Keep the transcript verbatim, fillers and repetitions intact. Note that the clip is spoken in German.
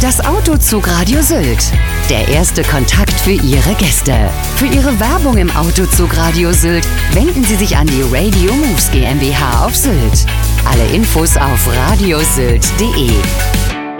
Das Autozugradio Sylt. Der erste Kontakt für Ihre Gäste. Für Ihre Werbung im Autozugradio Sylt wenden Sie sich an die Radio Moves GmbH auf Sylt. Alle Infos auf radiosylt punkt de.